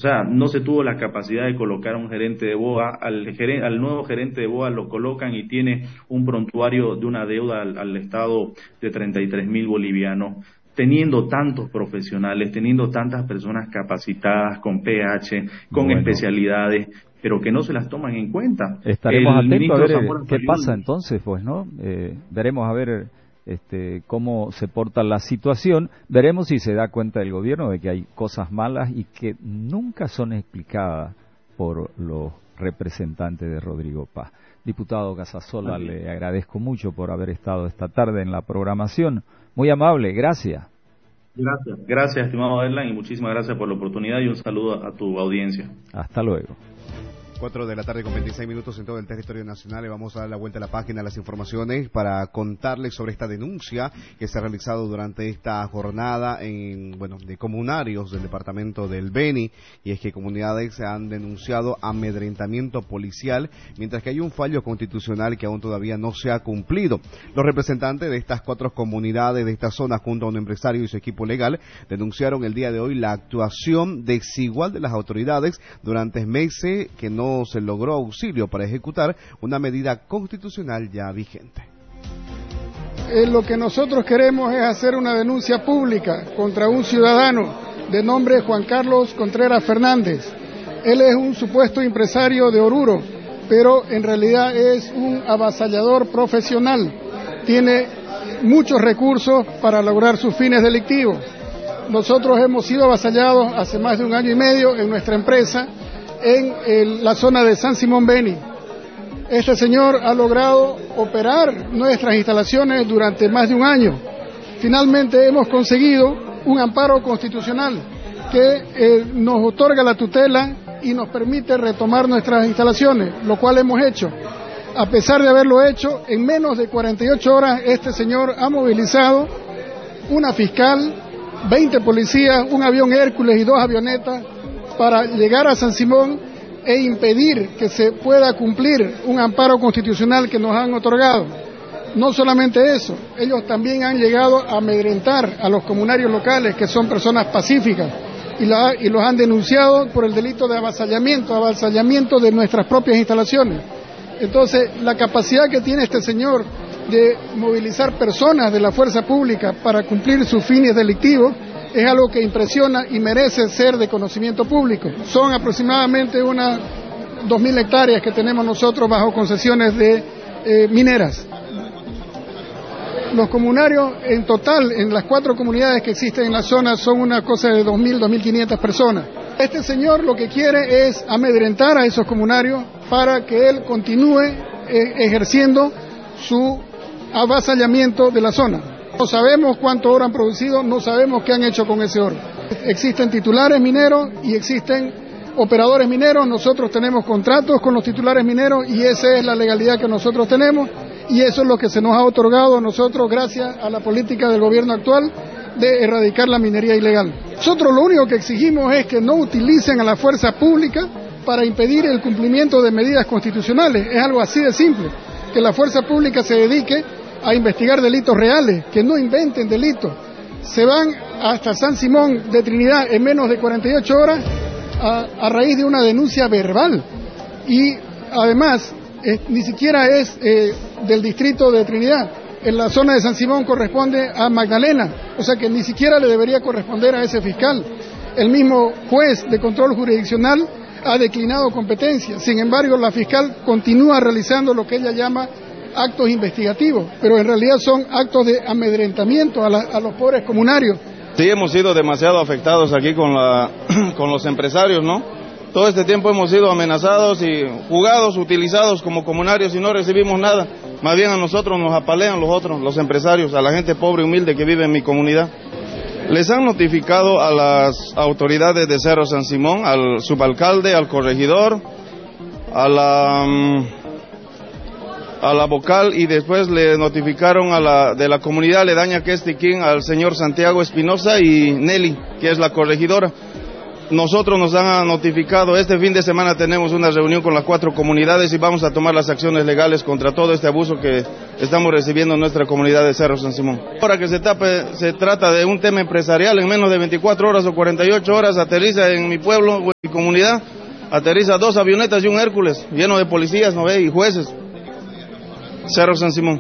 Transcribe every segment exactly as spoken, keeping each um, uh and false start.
sea, no se tuvo la capacidad de colocar a un gerente de B O A, al, gerente, al nuevo gerente de B O A lo colocan y tiene un prontuario de una deuda al, al Estado de treinta y tres mil bolivianos. Teniendo tantos profesionales, teniendo tantas personas capacitadas, con P H, con bueno. especialidades, pero que no se las toman en cuenta. Estaremos el atentos a ver Zamora qué pasa entonces, pues, ¿no? Eh, veremos a ver este, cómo se porta la situación, veremos si se da cuenta el gobierno de que hay cosas malas y que nunca son explicadas por los representantes de Rodrigo Paz. Diputado Casasola, okay. le agradezco mucho por haber estado esta tarde en la programación. Muy amable, gracias. Gracias, gracias estimado Erlan, y muchísimas gracias por la oportunidad y un saludo a tu audiencia. Hasta luego. cuatro de la tarde con veintiséis minutos en todo el territorio nacional, y vamos a dar la vuelta a la página de las informaciones para contarles sobre esta denuncia que se ha realizado durante esta jornada en, bueno, de comunarios del departamento del Beni, y es que comunidades han denunciado amedrentamiento policial, mientras que hay un fallo constitucional que aún todavía no se ha cumplido. Los representantes de estas cuatro comunidades de esta zona, junto a un empresario y su equipo legal, denunciaron el día de hoy la actuación desigual de las autoridades durante meses que no se logró auxilio para ejecutar una medida constitucional ya vigente. Eh, lo que nosotros queremos es hacer una denuncia pública contra un ciudadano de nombre Juan Carlos Contreras Fernández. Él es un supuesto empresario de Oruro, pero en realidad es un avasallador profesional. Tiene muchos recursos para lograr sus fines delictivos. Nosotros hemos sido avasallados hace más de un año y medio en nuestra empresa en el, la zona de San Simón Beni. Este señor ha logrado operar nuestras instalaciones durante más de un año. Finalmente hemos conseguido un amparo constitucional que eh, nos otorga la tutela y nos permite retomar nuestras instalaciones, lo cual hemos hecho. A pesar de haberlo hecho, en menos de cuarenta y ocho horas este señor ha movilizado una fiscal, veinte policías, un avión Hércules y dos avionetas para llegar a San Simón e impedir que se pueda cumplir un amparo constitucional que nos han otorgado. No solamente eso, ellos también han llegado a amedrentar a los comunarios locales, que son personas pacíficas, y, la, y los han denunciado por el delito de avasallamiento, avasallamiento de nuestras propias instalaciones. Entonces, la capacidad que tiene este señor de movilizar personas de la fuerza pública para cumplir sus fines delictivos es algo que impresiona y merece ser de conocimiento público. Son aproximadamente unas dos mil hectáreas que tenemos nosotros bajo concesiones de eh, mineras. Los comunarios en total, en las cuatro comunidades que existen en la zona, son una cosa de dos mil, dos mil quinientas personas. Este señor lo que quiere es amedrentar a esos comunarios para que él continúe eh, ejerciendo su avasallamiento de la zona. No sabemos cuánto oro han producido, no sabemos qué han hecho con ese oro. Existen titulares mineros y existen operadores mineros. Nosotros tenemos contratos con los titulares mineros y esa es la legalidad que nosotros tenemos, y eso es lo que se nos ha otorgado a nosotros gracias a la política del gobierno actual de erradicar la minería ilegal. Nosotros lo único que exigimos es que no utilicen a la fuerza pública para impedir el cumplimiento de medidas constitucionales. Es algo así de simple, que la fuerza pública se dedique a investigar delitos reales, que no inventen delitos. Se van hasta San Simón de Trinidad en menos de cuarenta y ocho horas a, a raíz de una denuncia verbal, y además eh, ni siquiera es eh, del distrito de Trinidad. En la zona de San Simón corresponde a Magdalena, o sea que ni siquiera le debería corresponder a ese fiscal. El mismo juez de control jurisdiccional ha declinado competencia. Sin embargo, la fiscal continúa realizando lo que ella llama actos investigativos, pero en realidad son actos de amedrentamiento a, la, a los pobres comunarios. Sí, hemos sido demasiado afectados aquí con, la, con los empresarios, ¿no? Todo este tiempo hemos sido amenazados y jugados, utilizados como comunarios y no recibimos nada. Más bien a nosotros nos apalean los otros, los empresarios, a la gente pobre y humilde que vive en mi comunidad. Les han notificado a las autoridades de Cerro San Simón, al subalcalde, al corregidor, a la... a la vocal, y después le notificaron a la de la comunidad aledaña que es Tiquín al señor Santiago Espinosa y Nelly, que es la corregidora. nosotros nos han notificado, este fin de semana tenemos una reunión con las cuatro comunidades y vamos a tomar las acciones legales contra todo este abuso que estamos recibiendo en nuestra comunidad de Cerro San Simón. Ahora que se, tape, se trata de un tema empresarial, en menos de veinticuatro horas o cuarenta y ocho horas aterriza en mi pueblo, en mi comunidad, aterriza dos avionetas y un Hércules, lleno de policías, ¿no ve? Y jueces. Cerro San Simón.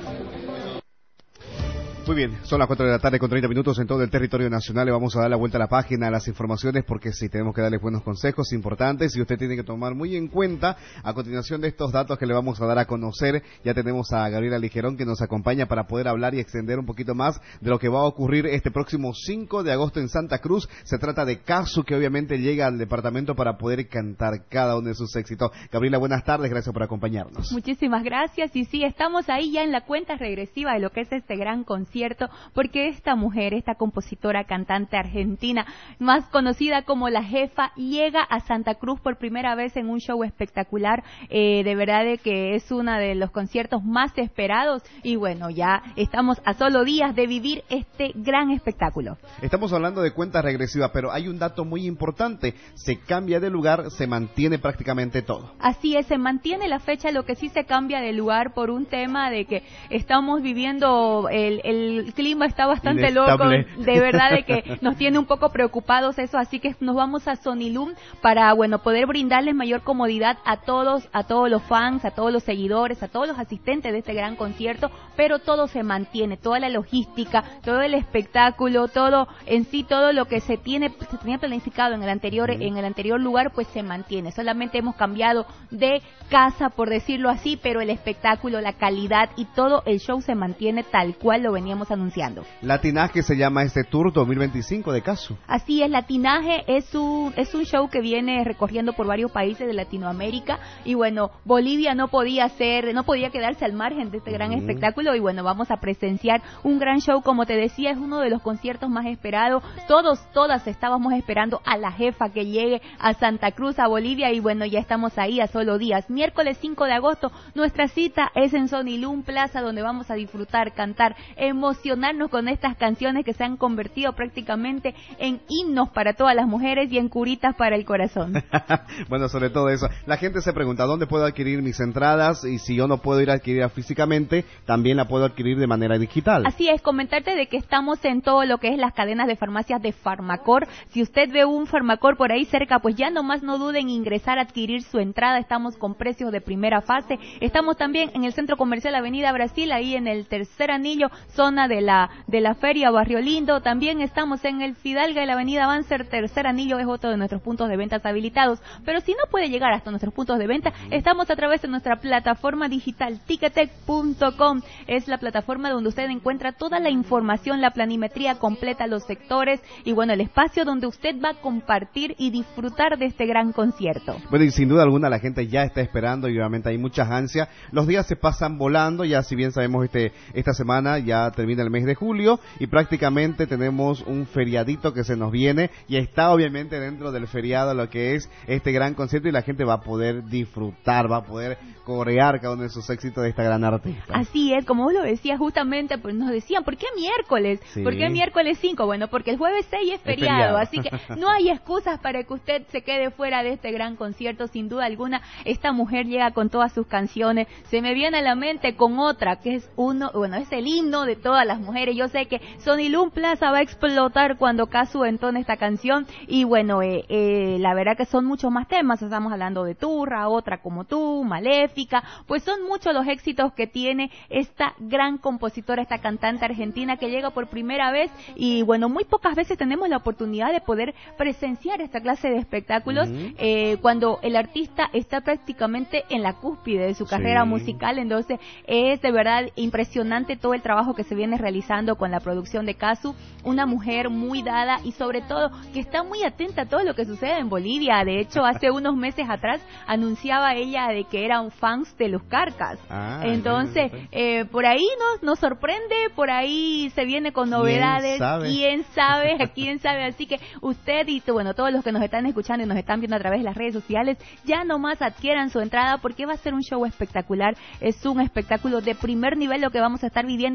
Muy bien, son las cuatro de la tarde con treinta minutos en todo el territorio nacional. Le vamos a dar la vuelta a la página, a las informaciones, porque sí, tenemos que darle buenos consejos importantes y usted tiene que tomar muy en cuenta. A continuación de estos datos que le vamos a dar a conocer, ya tenemos a Gabriela Ligerón que nos acompaña para poder hablar y extender un poquito más de lo que va a ocurrir este próximo cinco de agosto en Santa Cruz. Se trata de Casu, que obviamente llega al departamento para poder cantar cada uno de sus éxitos. Gabriela, buenas tardes, gracias por acompañarnos. Muchísimas gracias, y sí, estamos ahí ya en la cuenta regresiva de lo que es este gran concierto. Cierto, porque esta mujer, esta compositora, cantante argentina, más conocida como La Jefa, llega a Santa Cruz por primera vez en un show espectacular, eh, de verdad de que es uno de los conciertos más esperados, y bueno, ya estamos a solo días de vivir este gran espectáculo. Estamos hablando de cuenta regresiva, pero hay un dato muy importante, se cambia de lugar, se mantiene prácticamente todo. Así es, se mantiene la fecha, lo que sí se cambia de lugar por un tema de que estamos viviendo el, el el clima está bastante Inestable. loco, de verdad de que nos tiene un poco preocupados eso, así que nos vamos a Sonilum para, bueno, poder brindarles mayor comodidad a todos, a todos los fans, a todos los seguidores, a todos los asistentes de este gran concierto, pero todo se mantiene, toda la logística, todo el espectáculo, todo en sí, todo lo que se tiene, se tenía planificado en el anterior, mm. en el anterior lugar, pues se mantiene, solamente hemos cambiado de casa, por decirlo así, pero el espectáculo, la calidad y todo el show se mantiene tal cual lo veníamos anunciando. Latinaje se llama este tour dos mil veinticinco de Casu. Así es, Latinaje es un, es un show que viene recorriendo por varios países de Latinoamérica, y bueno, Bolivia no podía ser, no podía quedarse al margen de este gran mm. espectáculo, y bueno, vamos a presenciar un gran show, como te decía, es uno de los conciertos más esperados, todos, todas estábamos esperando a La Jefa que llegue a Santa Cruz, a Bolivia, y bueno, ya estamos ahí a solo días. Miércoles cinco de agosto, nuestra cita es en Sonilum Plaza, donde vamos a disfrutar, cantar, emocionarnos con estas canciones que se han convertido prácticamente en himnos para todas las mujeres y en curitas para el corazón. Bueno, sobre todo eso. La gente se pregunta, ¿dónde puedo adquirir mis entradas? Y si yo no puedo ir a adquirirla físicamente, también la puedo adquirir de manera digital. Así es, comentarte de que estamos en todo lo que es las cadenas de farmacias de Farmacor. Si usted ve un Farmacor por ahí cerca, pues ya nomás no duden en ingresar a adquirir su entrada. Estamos con precios de primera fase. Estamos también en el Centro Comercial Avenida Brasil, ahí en el tercer anillo, zona de la de la feria Barrio Lindo. También estamos en el Fidalga y la Avenida Banzer, tercer anillo, es otro de nuestros puntos de ventas habilitados. Pero si no puede llegar hasta nuestros puntos de venta, estamos a través de nuestra plataforma digital ticketek punto com. Es la plataforma donde usted encuentra toda la información, la planimetría completa, los sectores y bueno, el espacio donde usted va a compartir y disfrutar de este gran concierto. Bueno, y sin duda alguna la gente ya está esperando y obviamente hay muchas ansias. Los días se pasan volando, ya si bien sabemos este esta semana ya termina el mes de julio y prácticamente tenemos un feriadito que se nos viene y está obviamente dentro del feriado lo que es este gran concierto y la gente va a poder disfrutar, va a poder corear cada uno de sus éxitos de esta gran artista. Así es, como vos lo decías justamente, pues nos decían, ¿por qué miércoles? Sí. ¿Por qué miércoles cinco? Bueno, porque el jueves seis es feriado, es feriado, así que no hay excusas para que usted se quede fuera de este gran concierto, sin duda alguna. Esta mujer llega con todas sus canciones, se me viene a la mente con otra, que es uno, bueno, es el himno de todas las mujeres. Yo sé que Sonilum Plaza va a explotar cuando Casu entone esta canción y bueno, eh, eh, la verdad que son muchos más temas, estamos hablando de Turra, Otra como tú, Maléfica, pues son muchos los éxitos que tiene esta gran compositora, esta cantante argentina que llega por primera vez y bueno, muy pocas veces tenemos la oportunidad de poder presenciar esta clase de espectáculos uh-huh. eh, cuando el artista está prácticamente en la cúspide de su carrera sí. musical, entonces es de verdad impresionante todo el trabajo que se viene realizando con la producción de Casu, una mujer muy dada y sobre todo que está muy atenta a todo lo que sucede en Bolivia. De hecho, hace unos meses atrás anunciaba ella de que eran fans de los Carcas. Ah, entonces, eh, por ahí nos, nos sorprende, por ahí se viene con novedades. ¿Quién sabe? ¿Quién sabe? ¿Quién sabe? Así que usted y bueno, todos los que nos están escuchando y nos están viendo a través de las redes sociales, ya nomás adquieran su entrada porque va a ser un show espectacular. Es un espectáculo de primer nivel lo que vamos a estar viviendo la noche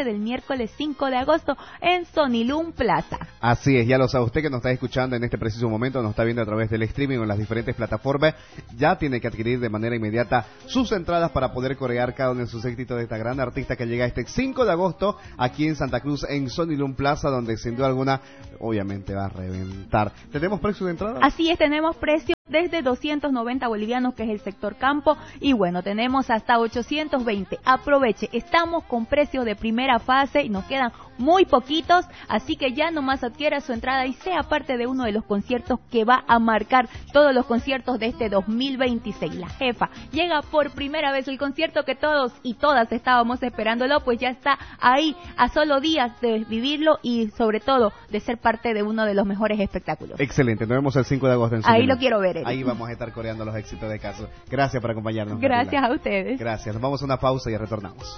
noche del miércoles cinco de agosto en Sonilum Plaza. Así es, ya lo sabe usted que nos está escuchando en este preciso momento, nos está viendo a través del streaming o en las diferentes plataformas, ya tiene que adquirir de manera inmediata sus entradas para poder corear cada uno de sus éxitos de esta gran artista que llega este cinco de agosto aquí en Santa Cruz, en Sonilum Plaza, donde sin duda alguna, obviamente va a reventar. ¿Tenemos precio de entrada? Así es, tenemos precio desde doscientos noventa bolivianos, que es el sector campo, y bueno, tenemos hasta ochocientos veinte. Aproveche, estamos con precios de primera fase y nos quedan muy poquitos, así que ya nomás adquiera su entrada y sea parte de uno de los conciertos que va a marcar todos los conciertos de este dos mil veintiséis. La Jefa llega por primera vez, el concierto que todos y todas estábamos esperándolo, pues ya está ahí a solo días de vivirlo y sobre todo de ser parte de uno de los mejores espectáculos. Excelente, nos vemos el cinco de agosto en Sonilum. Ahí lo quiero ver, Eric. Ahí vamos a estar coreando los éxitos de caso. Gracias por acompañarnos. Gracias Marila. a ustedes. Gracias, nos vamos a una pausa y retornamos.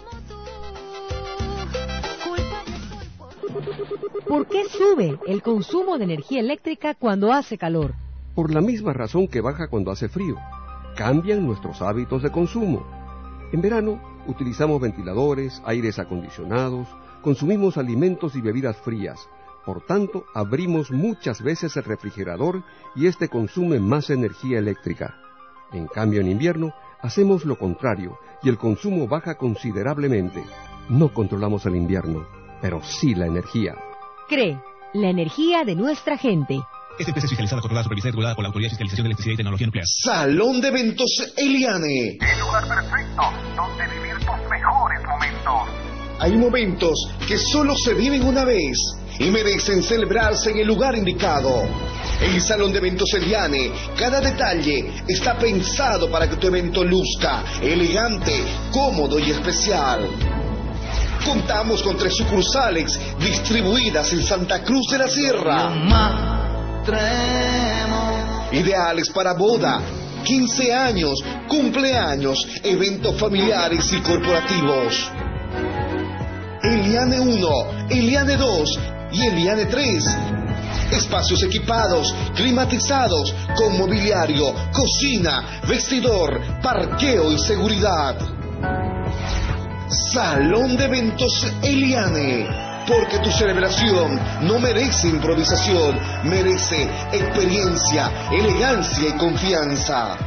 ¿Por qué sube el consumo de energía eléctrica cuando hace calor? Por la misma razón que baja cuando hace frío. Cambian nuestros hábitos de consumo. En verano utilizamos ventiladores, aires acondicionados, consumimos alimentos y bebidas frías. Por tanto, abrimos muchas veces el refrigerador y este consume más energía eléctrica. En cambio, en invierno, hacemos lo contrario y el consumo baja considerablemente. No controlamos el invierno, pero sí la energía. CRE, la energía de nuestra gente. Esta empresa es fiscalizada, controlada, supervisada y regulada por la Autoridad de Fiscalización de Electricidad y Tecnología Nuclear. Salón de Eventos Eliane. El lugar perfecto donde vivir tus mejores momentos. Hay momentos que solo se viven una vez y merecen celebrarse en el lugar indicado. El Salón de Eventos Eliane, cada detalle está pensado para que tu evento luzca elegante, cómodo y especial. Contamos con tres sucursales distribuidas en Santa Cruz de la Sierra. Ideales para boda, quince años, cumpleaños, eventos familiares y corporativos. Eliane uno, Eliane dos y Eliane tres. Espacios equipados, climatizados, con mobiliario, cocina, vestidor, parqueo y seguridad. Salón de Eventos Eliane, porque tu celebración no merece improvisación, merece experiencia, elegancia y confianza.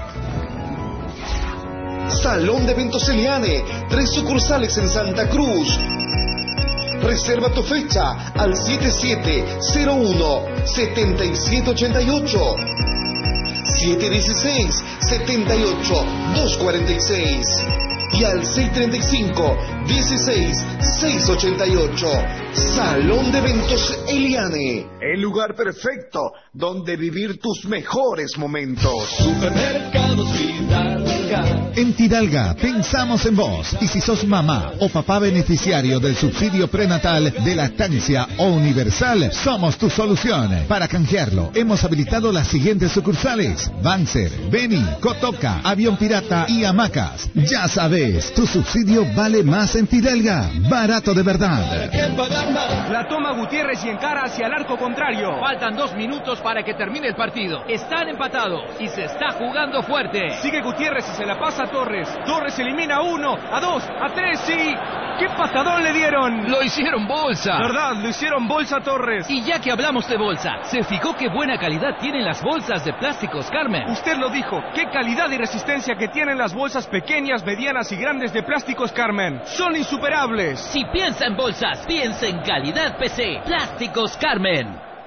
Salón de Eventos Eliane, tres sucursales en Santa Cruz. Reserva tu fecha al siete siete cero uno, siete siete ocho ocho, siete uno seis, siete ocho, dos cuatro seis y al seis tres cinco, dieciséis, seiscientos ochenta y ocho. Salón de Eventos Eliane, el lugar perfecto donde vivir tus mejores momentos. Supermercados Fidalga. En Fidalga pensamos en vos, y si sos mamá o papá beneficiario del subsidio prenatal de lactancia o universal, somos tu solución. Para canjearlo, hemos habilitado las siguientes sucursales: Banzer, Beni, Cotoca, Avión Pirata y Hamacas. Ya sabes, tu subsidio vale más en Fidalga, barato de verdad. La toma Gutiérrez y encara hacia el arco contrario. Faltan dos minutos para que termine el partido. Están empatados y se está jugando fuerte. Sigue Gutiérrez y se la pasa a Torres. Torres elimina a uno, a dos, a tres y... ¡qué patadón le dieron! Lo hicieron bolsa. ¿Verdad? Lo hicieron bolsa a Torres. Y ya que hablamos de bolsa, ¿se fijó qué buena calidad tienen las bolsas de plásticos Carmen? Usted lo dijo. ¡Qué calidad y resistencia que tienen las bolsas pequeñas, medianas y grandes de plásticos Carmen! ¡Son insuperables! Si piensa en bolsas, piensa en calidad P C. Plásticos Carmen.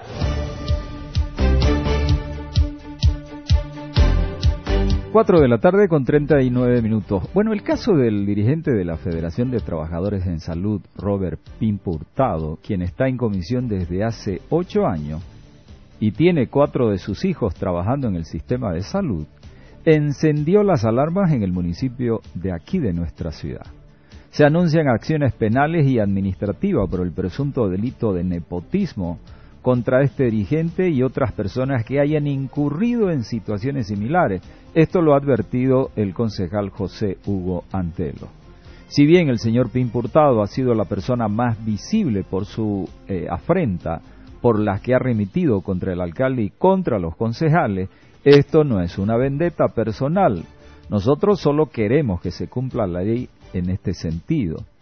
Cuatro de la tarde con treinta y nueve minutos. Bueno, el caso del dirigente de la Federación de Trabajadores en Salud, Robert Pimpo Hurtado, quien está en comisión desde hace ocho años y tiene cuatro de sus hijos trabajando en el sistema de salud, encendió las alarmas en el municipio de aquí de nuestra ciudad. Se anuncian acciones penales y administrativas por el presunto delito de nepotismo contra este dirigente y otras personas que hayan incurrido en situaciones similares. Esto lo ha advertido el concejal José Hugo Antelo. Si bien el señor Pimpo Hurtado ha sido la persona más visible por su eh, afrenta, por las que ha remitido contra el alcalde y contra los concejales, esto no es una vendetta personal. Nosotros solo queremos que se cumpla la ley en este sentido.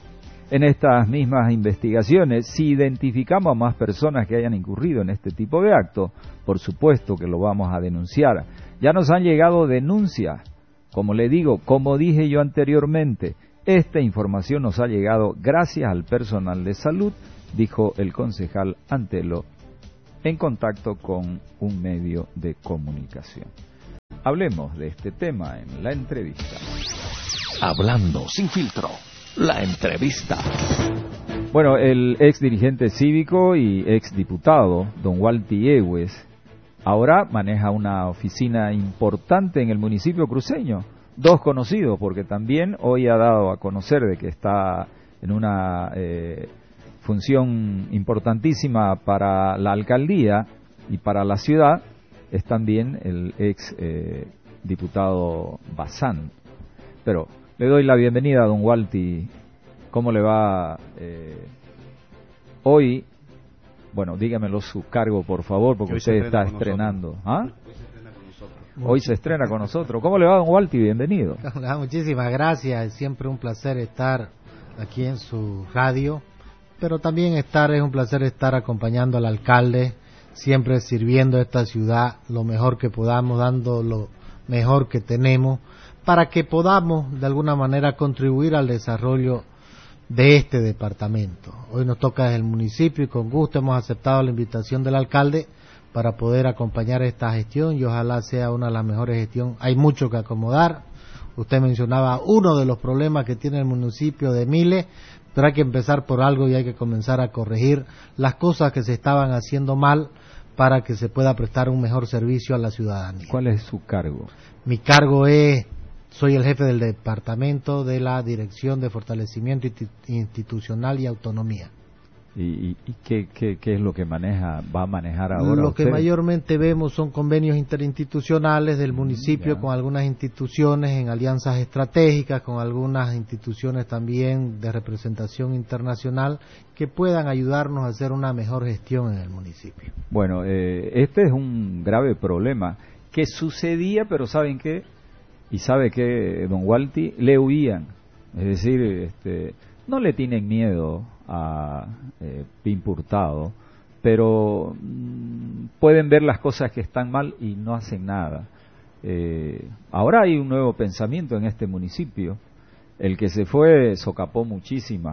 en estas mismas investigaciones, si identificamos a más personas que hayan incurrido en este tipo de actos, por supuesto que lo vamos a denunciar. Ya nos han llegado denuncias, como le digo, como dije yo anteriormente, esta información nos ha llegado gracias al personal de salud, dijo el concejal Antelo, en contacto con un medio de comunicación. Hablemos de este tema en la entrevista. Hablando sin filtro, la entrevista. Bueno, el ex dirigente cívico y ex diputado, don Walti Egues, ahora maneja una oficina importante en el municipio cruceño. Dos conocidos, porque también hoy ha dado a conocer de que está en una eh, función importantísima para la alcaldía y para la ciudad, es también el ex eh, diputado Bazán. Pero le doy la bienvenida a don Walti. ¿Cómo le va eh, hoy? Bueno, dígamelo su cargo, por favor, porque usted está estrenando. ¿Ah? Hoy se estrena con nosotros. ¿Cómo le va, don Walti? Bienvenido. Muchísimas gracias. Es siempre un placer estar aquí en su radio, pero también estar es un placer estar acompañando al alcalde, siempre sirviendo a esta ciudad lo mejor que podamos, dando lo mejor que tenemos, para que podamos de alguna manera contribuir al desarrollo de este departamento. Hoy nos toca desde el municipio y con gusto hemos aceptado la invitación del alcalde para poder acompañar esta gestión y ojalá sea una de las mejores gestiones. Hay mucho que acomodar. Usted mencionaba uno de los problemas que tiene el municipio de Miles, pero hay que empezar por algo y hay que comenzar a corregir las cosas que se estaban haciendo mal para que se pueda prestar un mejor servicio a la ciudadanía. ¿Cuál es su cargo? Mi cargo es, soy el jefe del departamento de la Dirección de Fortalecimiento Institucional y Autonomía. ¿Y, y, y qué, qué, qué es lo que maneja, va a manejar ahora Lo usted? que mayormente vemos son convenios interinstitucionales del municipio ya. Con algunas instituciones en alianzas estratégicas, con algunas instituciones también de representación internacional que puedan ayudarnos a hacer una mejor gestión en el municipio. Bueno, eh, este es un grave problema que sucedía, pero ¿saben qué? Y sabe que, don Walti, le huían, es decir, este, no le tienen miedo a eh, Pimpo Hurtado, pero mmm, pueden ver las cosas que están mal y no hacen nada. Eh, ahora hay un nuevo pensamiento en este municipio. El que se fue socapó muchísimas,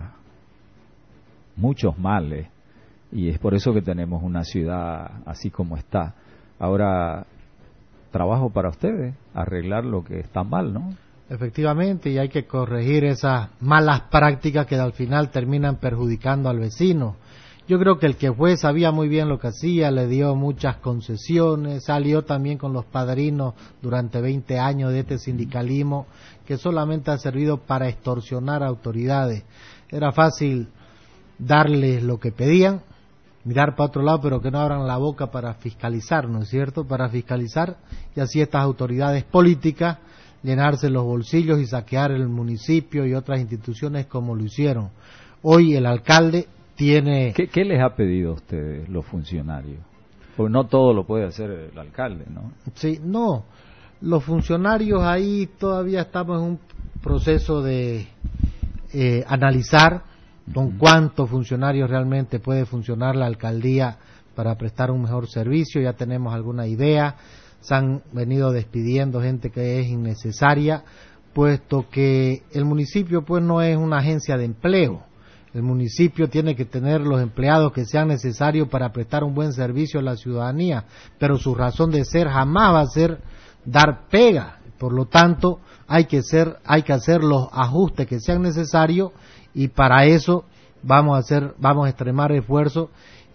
muchos males, y es por eso que tenemos una ciudad así como está. Ahora, trabajo para ustedes, arreglar lo que está mal, ¿no? Efectivamente, y hay que corregir esas malas prácticas que al final terminan perjudicando al vecino. Yo creo que el que fue sabía muy bien lo que hacía, le dio muchas concesiones, salió también con los padrinos durante veinte años de este sindicalismo que solamente ha servido para extorsionar a autoridades. Era fácil darles lo que pedían, mirar para otro lado, pero que no abran la boca para fiscalizar, ¿no es cierto? Para fiscalizar, y así estas autoridades políticas llenarse los bolsillos y saquear el municipio y otras instituciones como lo hicieron. Hoy el alcalde tiene... ¿Qué, qué les ha pedido a ustedes los funcionarios? Porque no todo lo puede hacer el alcalde, ¿no? Sí, no. Los funcionarios ahí todavía estamos en un proceso de eh, analizar con cuántos funcionarios realmente puede funcionar la alcaldía para prestar un mejor servicio. Ya tenemos alguna idea. Se han venido despidiendo gente que es innecesaria, puesto que el municipio pues no es una agencia de empleo. El municipio tiene que tener los empleados que sean necesarios para prestar un buen servicio a la ciudadanía, pero su razón de ser jamás va a ser dar pega. Por lo tanto, hay que ser, hay que hacer los ajustes que sean necesarios y para eso vamos a hacer, vamos a extremar esfuerzos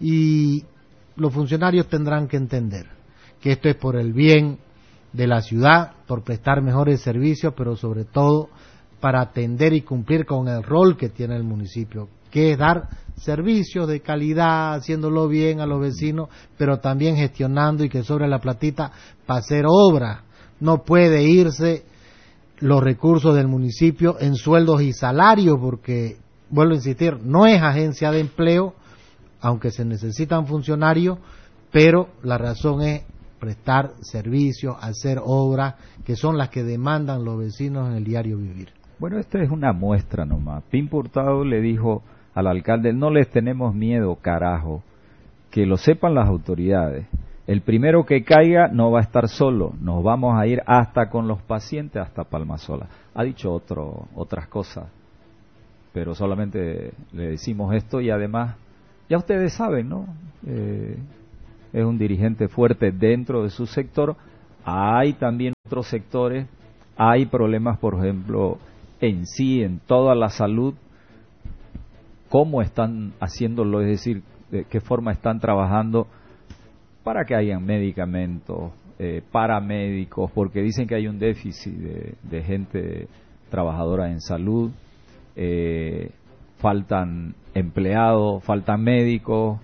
y los funcionarios tendrán que entender que esto es por el bien de la ciudad, por prestar mejores servicios, pero sobre todo para atender y cumplir con el rol que tiene el municipio, que es dar servicios de calidad, haciéndolo bien a los vecinos, pero también gestionando y que sobre la platita para hacer obras. No puede irse los recursos del municipio en sueldos y salarios, porque, vuelvo a insistir, no es agencia de empleo, aunque se necesitan funcionarios, pero la razón es prestar servicios, hacer obras, que son las que demandan los vecinos en el diario vivir. Bueno, esta es una muestra nomás. Pimpo Hurtado le dijo al alcalde, no les tenemos miedo, carajo, que lo sepan las autoridades. El primero que caiga no va a estar solo, nos vamos a ir hasta con los pacientes, hasta Palmasola. Ha dicho otro, otras cosas, pero solamente le decimos esto y además, ya ustedes saben, ¿no? Eh, es un dirigente fuerte dentro de su sector. Hay también otros sectores, hay problemas, por ejemplo, en sí, en toda la salud, cómo están haciéndolo, es decir, de qué forma están trabajando para que hayan medicamentos, eh, paramédicos, porque dicen que hay un déficit de, de gente trabajadora en salud, eh, faltan empleados, faltan médicos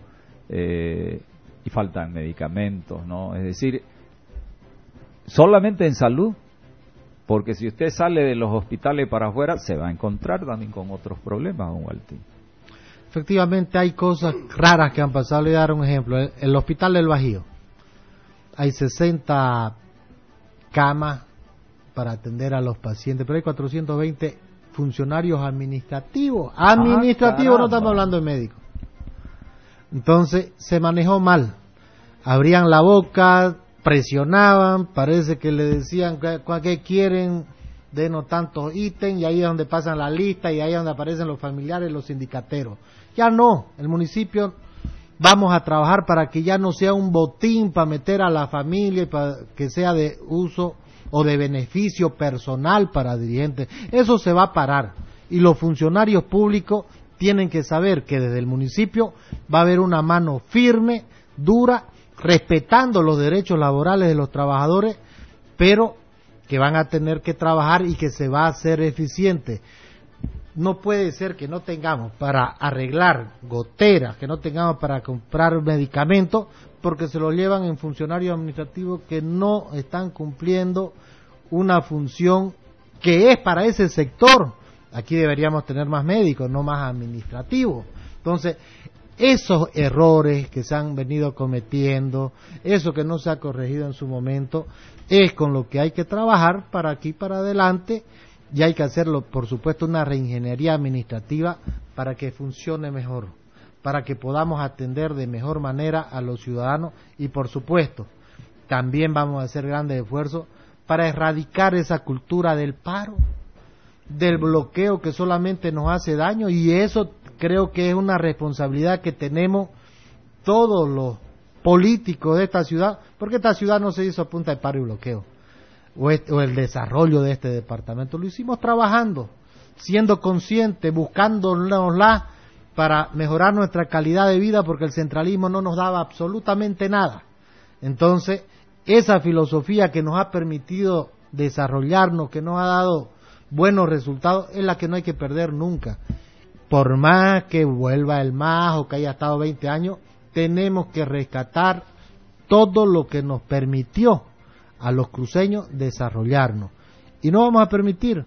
eh, y faltan medicamentos, ¿no? Es decir, solamente en salud, porque si usted sale de los hospitales para afuera, se va a encontrar también con otros problemas, don Waltín. Efectivamente hay cosas raras que han pasado. Le voy a dar un ejemplo. El, el Hospital del Bajío. Hay sesenta camas para atender a los pacientes, pero hay cuatrocientos veinte funcionarios administrativos. Administrativos, ah, no estamos hablando de médicos. Entonces se manejó mal. Abrían la boca, presionaban, parece que le decían que, que quieren, denos tantos ítems, y ahí es donde pasan la lista, y ahí es donde aparecen los familiares, los sindicateros. Ya no, el municipio vamos a trabajar para que ya no sea un botín para meter a la familia y para que sea de uso o de beneficio personal para dirigentes. Eso se va a parar, y los funcionarios públicos tienen que saber que desde el municipio va a haber una mano firme, dura, respetando los derechos laborales de los trabajadores, pero que van a tener que trabajar y que se va a hacer eficiente. No puede ser que no tengamos para arreglar goteras, que no tengamos para comprar medicamentos, porque se lo llevan en funcionarios administrativos que no están cumpliendo una función que es para ese sector. Aquí deberíamos tener más médicos, no más administrativos. Entonces, esos errores que se han venido cometiendo, eso que no se ha corregido en su momento, es con lo que hay que trabajar para aquí para adelante, y hay que hacerlo, por supuesto, una reingeniería administrativa para que funcione mejor, para que podamos atender de mejor manera a los ciudadanos, y por supuesto, también vamos a hacer grandes esfuerzos para erradicar esa cultura del paro, del bloqueo que solamente nos hace daño, y eso creo que es una responsabilidad que tenemos todos los políticos de esta ciudad, porque esta ciudad no se hizo a punta de paro y bloqueo, o, este, o el desarrollo de este departamento, lo hicimos trabajando, siendo conscientes, buscándonosla para mejorar nuestra calidad de vida, porque el centralismo no nos daba absolutamente nada. Entonces, esa filosofía que nos ha permitido desarrollarnos, que nos ha dado buenos resultados, es la que no hay que perder nunca. Por más que vuelva el M A S o que haya estado veinte años, tenemos que rescatar todo lo que nos permitió a los cruceños desarrollarnos. Y no vamos a permitir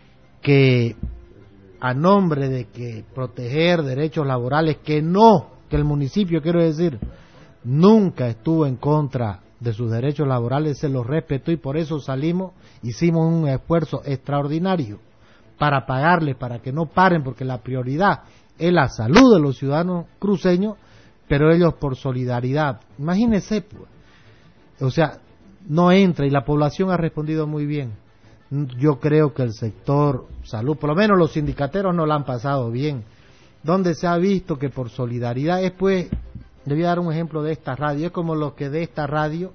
que, a nombre de que proteger derechos laborales, que no, que el municipio, quiero decir, nunca estuvo en contra de sus derechos laborales, se los respetó, y por eso salimos, hicimos un esfuerzo extraordinario para pagarles, para que no paren, porque la prioridad es la salud de los ciudadanos cruceños, pero ellos por solidaridad, imagínense, pues, o sea, no entra, y la población ha respondido muy bien. Yo creo que el sector salud, por lo menos los sindicateros no la han pasado bien, donde se ha visto que por solidaridad es, pues, le voy a dar un ejemplo de esta radio, es como los que de esta radio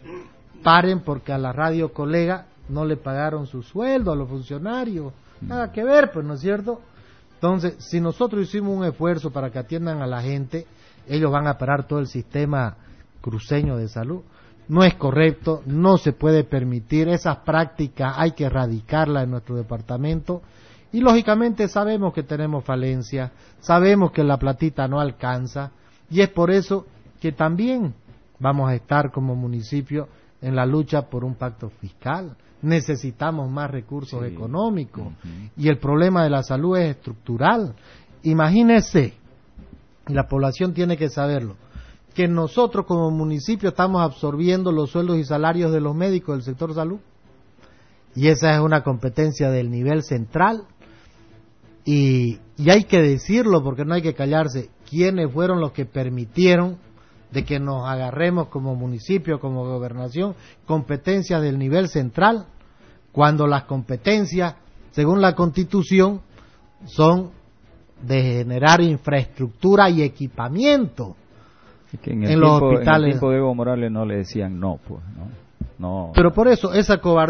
paren porque a la radio colega no le pagaron su sueldo a los funcionarios, nada que ver, pues, ¿no es cierto? Entonces, si nosotros hicimos un esfuerzo para que atiendan a la gente, ellos van a parar todo el sistema cruceño de salud. No es correcto, no se puede permitir, esas prácticas hay que erradicarlas en nuestro departamento, y lógicamente sabemos que tenemos falencias, sabemos que la platita no alcanza, y es por eso que también vamos a estar como municipio en la lucha por un pacto fiscal. Necesitamos más recursos sí. económicos, uh-huh. y el problema de la salud es estructural. Imagínese, y la población tiene que saberlo, que nosotros como municipio estamos absorbiendo los sueldos y salarios de los médicos del sector salud, y esa es una competencia del nivel central, y, y hay que decirlo porque no hay que callarse, quiénes fueron los que permitieron de que nos agarremos como municipio, como gobernación, competencias del nivel central, cuando las competencias, según la Constitución, son de generar infraestructura y equipamiento que en, el en tiempo, los hospitales. En el tiempo de Evo Morales no le decían no, pues, no, no. Pero por eso, esa cobardía